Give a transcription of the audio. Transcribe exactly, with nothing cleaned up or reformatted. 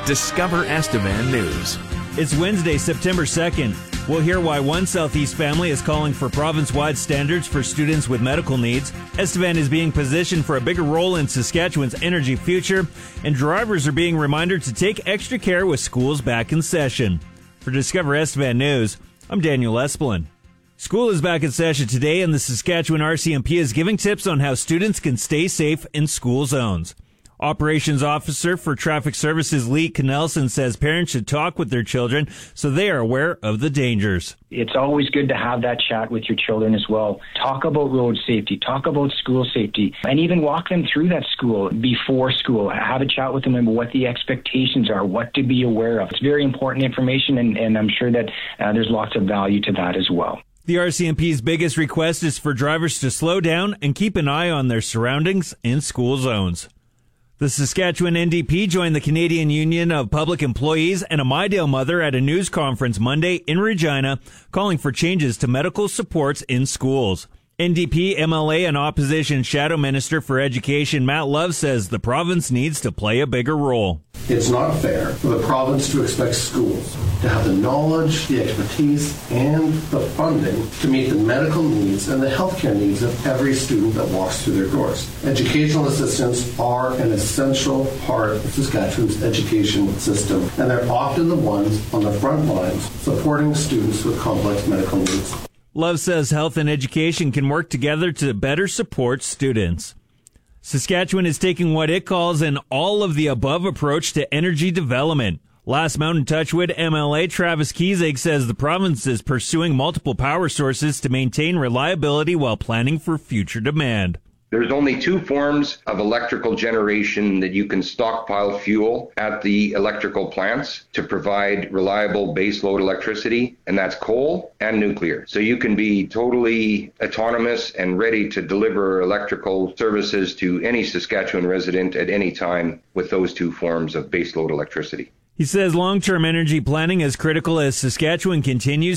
Discover Estevan News. It's Wednesday, September second. We'll hear why one Southeast family is calling for province-wide standards for students with medical needs. Estevan is being positioned for a bigger role in Saskatchewan's energy future, and drivers are being reminded to take extra care with schools back in session. For Discover Estevan News, I'm Daniel Espelin. School is back in session today, and the Saskatchewan R C M P is giving tips on how students can stay safe in school zones. Operations Officer for Traffic Services Lee Knelson says parents should talk with their children so they are aware of the dangers. It's always good to have that chat with your children as well. Talk about road safety, talk about school safety, and even walk them through that school before school. Have a chat with them about what the expectations are, what to be aware of. It's very important information, and, and I'm sure that uh, there's lots of value to that as well. The R C M P's biggest request is for drivers to slow down and keep an eye on their surroundings in school zones. The Saskatchewan N D P joined the Canadian Union of Public Employees and a Mydale mother at a news conference Monday in Regina, calling for changes to medical supports in schools. N D P, M L A, and Opposition Shadow Minister for Education Matt Love says the province needs to play a bigger role. It's not fair for the province to expect schools to have the knowledge, the expertise, and the funding to meet the medical needs and the healthcare needs of every student that walks through their doors. Educational assistants are an essential part of Saskatchewan's education system, and they're often the ones on the front lines supporting students with complex medical needs. Love says health and education can work together to better support students. Saskatchewan is taking what it calls an all-of-the-above approach to energy development. Last Mountain Touchwood M L A Travis Kiesig says the province is pursuing multiple power sources to maintain reliability while planning for future demand. There's only two forms of electrical generation that you can stockpile fuel at the electrical plants to provide reliable baseload electricity, and that's coal and nuclear. So you can be totally autonomous and ready to deliver electrical services to any Saskatchewan resident at any time with those two forms of baseload electricity. He says long-term energy planning is critical as Saskatchewan continues